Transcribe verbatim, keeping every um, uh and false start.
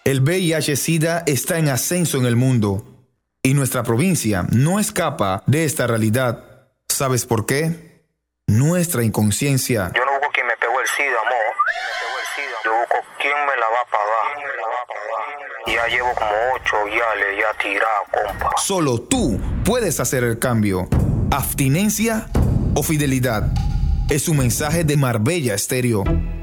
El V I H-Sida está en ascenso en el mundo y nuestra provincia no escapa de esta realidad. ¿Sabes por qué? Nuestra inconsciencia. Yo no busco quien me pegó el SIDA, amor. Yo busco quién me la va a pagar. Ya llevo como ocho viales ya tirado, compa. Solo tú puedes hacer el cambio. Abstinencia o fidelidad. Es un mensaje de Marbella Estéreo.